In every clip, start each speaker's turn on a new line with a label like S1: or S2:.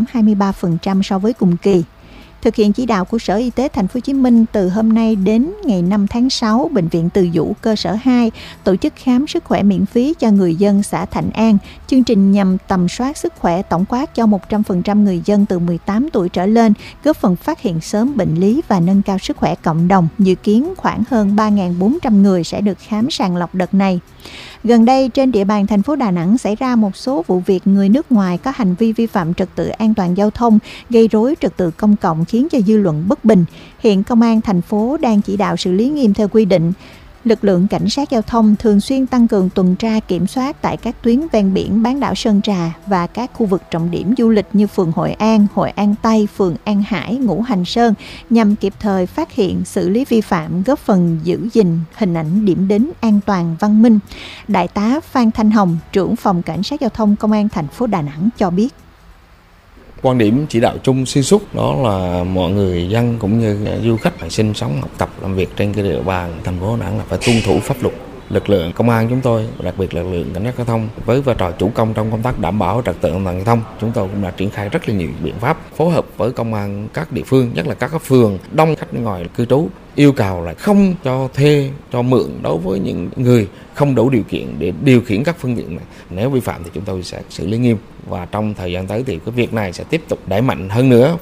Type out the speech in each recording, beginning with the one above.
S1: 23% so với cùng kỳ. Thực hiện chỉ đạo của Sở Y tế Thành phố Hồ Chí Minh, từ hôm nay đến ngày 5 tháng 6, Bệnh viện Từ Dũ cơ sở 2 tổ chức khám sức khỏe miễn phí cho người dân xã Thạnh An. Chương trình nhằm tầm soát sức khỏe tổng quát cho 100% người dân từ 18 tuổi trở lên, góp phần phát hiện sớm bệnh lý và nâng cao sức khỏe cộng đồng. Dự kiến khoảng hơn 3.400 người sẽ được khám sàng lọc đợt này. Gần đây, trên địa bàn thành phố Đà Nẵng xảy ra một số vụ việc người nước ngoài có hành vi vi phạm trật tự an toàn giao thông, gây rối trật tự công cộng khiến cho dư luận bất bình. Hiện Công an thành phố đang chỉ đạo xử lý nghiêm theo quy định. Lực lượng cảnh sát giao thông thường xuyên tăng cường tuần tra kiểm soát tại các tuyến ven biển bán đảo Sơn Trà và các khu vực trọng điểm du lịch như phường Hội An Tây, phường An Hải, Ngũ Hành Sơn nhằm kịp thời phát hiện, xử lý vi phạm, góp phần giữ gìn hình ảnh điểm đến an toàn văn minh. Đại tá Phan Thanh Hồng, trưởng phòng cảnh sát giao thông Công an thành phố Đà Nẵng cho biết.
S2: Quan điểm chỉ đạo chung xuyên suốt đó là mọi người dân cũng như du khách sinh sống, học tập, làm việc trên cái địa bàn thành phố Đà Nẵng là phải tuân thủ pháp luật. Lực lượng công an chúng tôi, đặc biệt là lực lượng cảnh sát giao thông với vai trò chủ công trong công tác đảm bảo trật tự an toàn giao thông, chúng tôi cũng đã triển khai rất là nhiều biện pháp phối hợp với công an các địa phương, nhất là các phường đông khách nước ngoài cư trú, yêu cầu là không cho thuê, cho mượn đối với những người không đủ điều kiện để điều khiển các phương tiện này. Nếu vi phạm thì chúng tôi sẽ xử lý nghiêm, và trong thời gian tới thì cái việc này sẽ tiếp tục đẩy mạnh hơn nữa.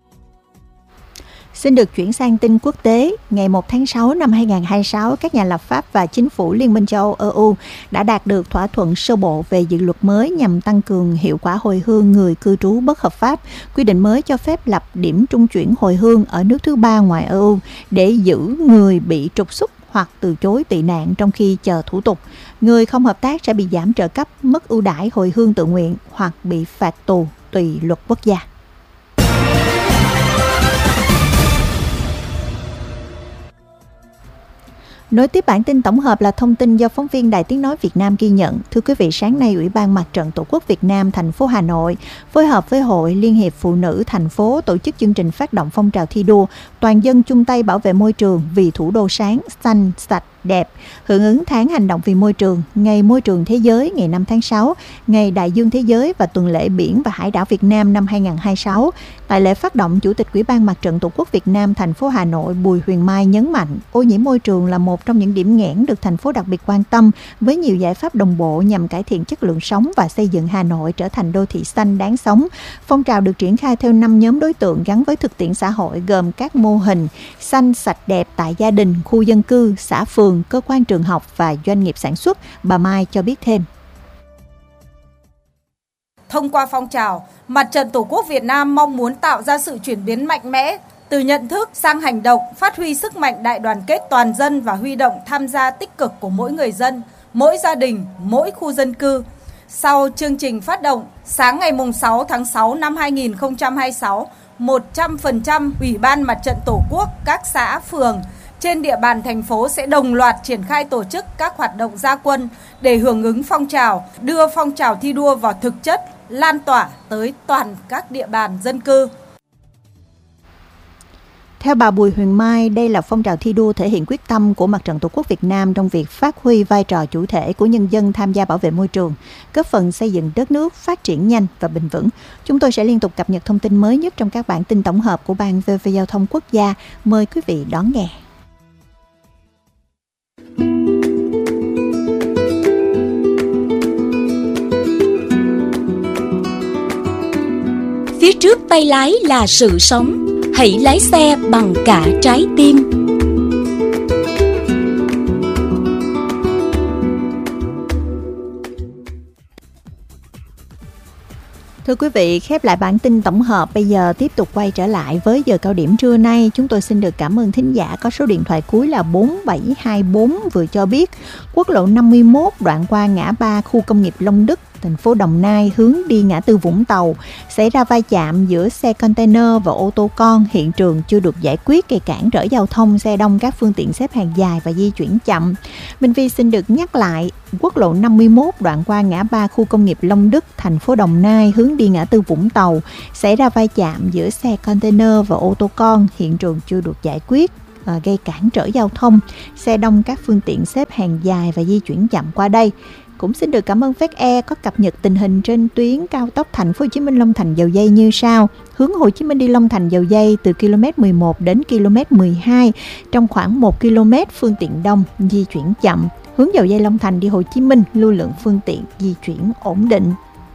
S1: Xin được chuyển sang tin quốc tế. Ngày 1 tháng 6 năm 2026, các nhà lập pháp và chính phủ Liên minh châu Âu EU đã đạt được thỏa thuận sơ bộ về dự luật mới nhằm tăng cường hiệu quả hồi hương người cư trú bất hợp pháp. Quy định mới cho phép lập điểm trung chuyển hồi hương ở nước thứ ba ngoài EU để giữ người bị trục xuất hoặc từ chối tị nạn trong khi chờ thủ tục. Người không hợp tác sẽ bị giảm trợ cấp, mất ưu đãi hồi hương tự nguyện hoặc bị phạt tù tùy luật quốc gia. Nối tiếp bản tin tổng hợp là thông tin do phóng viên Đài Tiếng nói Việt Nam ghi nhận. Thưa quý vị, sáng nay Ủy ban Mặt trận Tổ quốc Việt Nam thành phố Hà Nội phối hợp với Hội Liên hiệp Phụ nữ thành phố tổ chức chương trình phát động phong trào thi đua toàn dân chung tay bảo vệ môi trường vì thủ đô sáng, xanh, sạch, đẹp, hưởng ứng tháng hành động vì môi trường, Ngày Môi trường Thế giới ngày 5 tháng 6, Ngày Đại dương Thế giới và Tuần lễ Biển và Hải đảo Việt Nam năm 2026. Tại lễ phát động, Chủ tịch Ủy ban Mặt trận Tổ quốc Việt Nam thành phố Hà Nội Bùi Huyền Mai nhấn mạnh, ô nhiễm môi trường là một trong những điểm nghẽn được thành phố đặc biệt quan tâm với nhiều giải pháp đồng bộ nhằm cải thiện chất lượng sống và xây dựng Hà Nội trở thành đô thị xanh đáng sống. Phong trào được triển khai theo 5 nhóm đối tượng gắn với thực tiễn xã hội, gồm các mô hình xanh sạch đẹp tại gia đình, khu dân cư, xã phường, cơ quan trường học và doanh nghiệp sản xuất. Bà Mai cho biết thêm.
S3: Thông qua phong trào, Mặt trận Tổ quốc Việt Nam mong muốn tạo ra sự chuyển biến mạnh mẽ từ nhận thức sang hành động, phát huy sức mạnh đại đoàn kết toàn dân và huy động tham gia tích cực của mỗi người dân, mỗi gia đình, mỗi khu dân cư. Sau chương trình phát động, sáng ngày 6 tháng 6 năm 2026, 100% Ủy ban Mặt trận Tổ quốc các xã, phường trên địa bàn thành phố sẽ đồng loạt triển khai tổ chức các hoạt động ra quân để hưởng ứng phong trào, đưa phong trào thi đua vào thực chất, lan tỏa tới toàn các địa bàn dân cư.
S1: Theo bà Bùi Huyền Mai, đây là phong trào thi đua thể hiện quyết tâm của Mặt trận Tổ quốc Việt Nam trong việc phát huy vai trò chủ thể của nhân dân tham gia bảo vệ môi trường, góp phần xây dựng đất nước phát triển nhanh và bền vững. Chúng tôi sẽ liên tục cập nhật thông tin mới nhất trong các bản tin tổng hợp của Ban VV Giao thông Quốc gia. Mời quý vị đón nghe.
S4: Phía trước tay lái là sự sống, hãy lái xe bằng cả trái tim.
S1: Thưa quý vị, khép lại bản tin tổng hợp, bây giờ tiếp tục quay trở lại với giờ cao điểm trưa nay. Chúng tôi xin được cảm ơn thính giả có số điện thoại cuối là 4724 vừa cho biết quốc lộ 51 đoạn qua ngã ba khu công nghiệp Long Đức, thành phố Đồng Nai hướng đi ngã tư Vũng Tàu xảy ra va chạm giữa xe container và ô tô con, hiện trường chưa được giải quyết, gây cản trở giao thông, xe đông, các phương tiện xếp hàng dài và di chuyển chậm. Minh Phi xin được nhắc lại, quốc lộ 51 đoạn qua ngã ba khu công nghiệp Long Đức, thành phố Đồng Nai hướng đi ngã tư Vũng Tàu xảy ra va chạm giữa xe container và ô tô con, hiện trường chưa được giải quyết, gây cản trở giao thông, xe đông, các phương tiện xếp hàng dài và di chuyển chậm qua đây. Cũng xin được cảm ơn FedAir có cập nhật tình hình trên tuyến cao tốc Thành phố Hồ Chí Minh Long Thành Dầu Giây như sau. Hướng Hồ Chí Minh đi Long Thành Dầu Giây từ km 11 đến km 12 trong khoảng 1 km phương tiện đông di chuyển chậm. Hướng Dầu Giây Long Thành đi Hồ Chí Minh lưu lượng phương tiện di chuyển ổn định.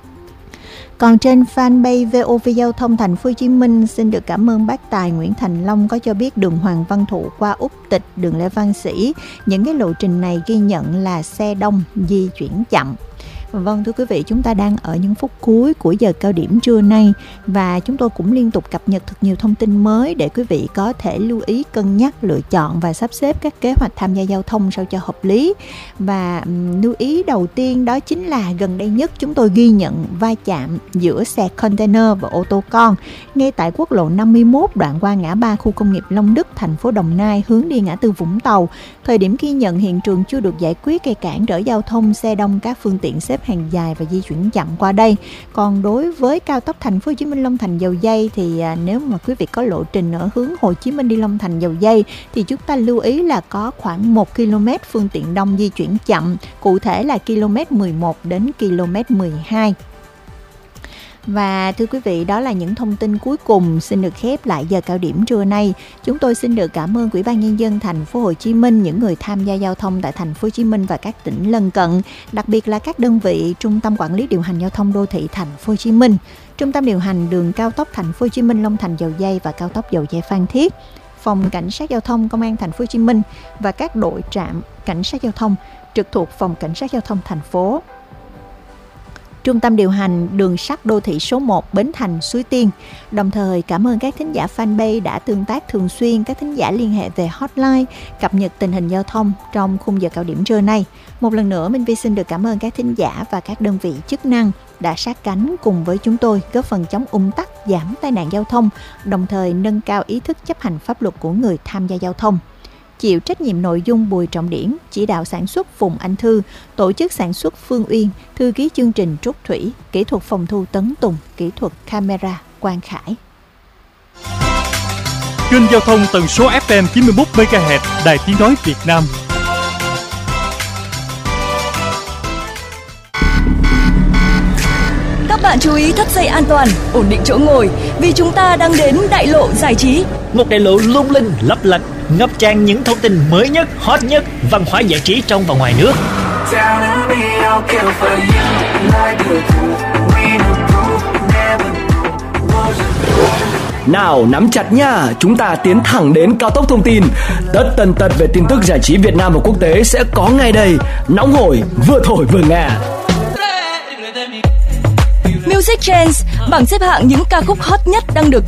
S1: Còn trên fanpage VOV Giao thông Thành phố Hồ Chí Minh, xin được cảm ơn bác Tài Nguyễn Thành Long có cho biết đường Hoàng Văn Thụ qua Úc Tịch, đường Lê Văn Sĩ, những cái lộ trình này ghi nhận là xe đông di chuyển chậm. Vâng, thưa quý vị, chúng ta đang ở những phút cuối của giờ cao điểm trưa nay và chúng tôi cũng liên tục cập nhật thật nhiều thông tin mới để quý vị có thể lưu ý, cân nhắc, lựa chọn và sắp xếp các kế hoạch tham gia giao thông sao cho hợp lý. Và lưu ý đầu tiên đó chính là gần đây nhất chúng tôi ghi nhận va chạm giữa xe container và ô tô con ngay tại quốc lộ 51 đoạn qua ngã ba khu công nghiệp Long Đức, thành phố Đồng Nai hướng đi ngã tư Vũng Tàu. Thời điểm ghi nhận hiện trường chưa được giải quyết, gây cản trở giao thông, xe đông các phương tiện xếp hàng dài và di chuyển chậm qua đây. Còn đối với cao tốc Thành phố Hồ Chí Minh Long Thành Dầu Giây thì nếu mà quý vị có lộ trình ở hướng Hồ Chí Minh đi Long Thành Dầu Giây thì chúng ta lưu ý là có khoảng 1 km phương tiện đông di chuyển chậm, cụ thể là km 11 đến km 12. Và thưa quý vị, đó là những thông tin cuối cùng xin được khép lại giờ cao điểm trưa nay. Chúng tôi xin được cảm ơn Ủy ban Nhân dân Thành phố Hồ Chí Minh, những người tham gia giao thông tại Thành phố Hồ Chí Minh và các tỉnh lân cận, đặc biệt là các đơn vị Trung tâm Quản lý Điều hành Giao thông Đô thị Thành phố Hồ Chí Minh, Trung tâm điều hành đường cao tốc Thành phố Hồ Chí Minh Long Thành Dầu Giây và cao tốc Dầu Giây Phan Thiết, Phòng Cảnh sát Giao thông Công an Thành phố Hồ Chí Minh và các đội trạm cảnh sát giao thông trực thuộc Phòng Cảnh sát Giao thông thành phố, Trung tâm điều hành đường sắt đô thị số 1 Bến Thành Suối Tiên. Đồng thời cảm ơn các thính giả fanpage đã tương tác thường xuyên, các thính giả liên hệ về hotline cập nhật tình hình giao thông trong khung giờ cao điểm trưa nay. Một lần nữa, Minh Vi xin được cảm ơn các thính giả và các đơn vị chức năng đã sát cánh cùng với chúng tôi góp phần chống ùn tắc, giảm tai nạn giao thông, đồng thời nâng cao ý thức chấp hành pháp luật của người tham gia giao thông. Chịu trách nhiệm nội dung Bùi Trọng Điển, chỉ đạo sản xuất Phùng Anh Thư, tổ chức sản xuất Phương Uyên, thư ký chương trình Trúc Thủy, kỹ thuật phòng thu Tấn Tùng, kỹ thuật camera Quang Khải.
S5: Kênh giao thông tần số FM 91 MHz, Đài Tiếng nói Việt Nam.
S6: Các bạn chú ý thắt dây an toàn, ổn định chỗ ngồi vì chúng ta đang đến đại lộ giải trí.
S7: Một đại lộ lung linh, lấp lánh, ngập tràn những thông tin mới nhất, hot nhất, văn hóa giải trí trong và ngoài nước.
S8: Nào nắm chặt nha, chúng ta tiến thẳng đến cao tốc thông tin. Tất tần tật về tin tức giải trí Việt Nam và quốc tế sẽ có ngay đây. Nóng hổi, vừa thổi vừa nghe.
S6: Music Trends, bảng xếp hạng những ca khúc hot nhất đang được